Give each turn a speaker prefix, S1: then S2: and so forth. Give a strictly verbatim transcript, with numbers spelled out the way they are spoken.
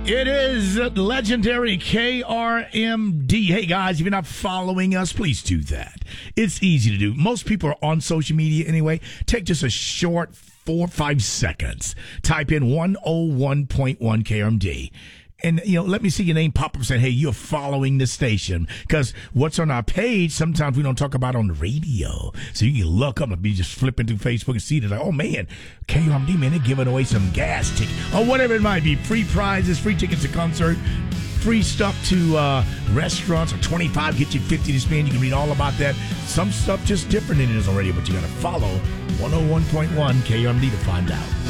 S1: It is legendary K R M D. Hey, guys, if you're not following us, please do that. It's easy to do. Most people are on social media anyway. Take just a short four, five seconds. Type in one oh one point one K R M D. And, you know, let me see your name pop up saying, hey, you're following the station. Because what's on our page, sometimes we don't talk about on the radio. So you can look up and be just flipping through Facebook and see it. Like, oh, man, K R M D, man, they're giving away some gas tickets. Or whatever it might be. Free prizes, free tickets to concert, free stuff to uh, restaurants. Or twenty-five, get you fifty to spend. You can read all about that. Some stuff just different than it is already. But you got to follow one oh one point one K R M D to find out.